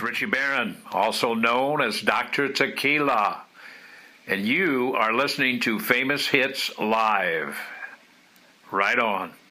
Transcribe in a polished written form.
Richie Barron, also known as Dr. Tequila, and you are listening to Famous Hits Live. Right on.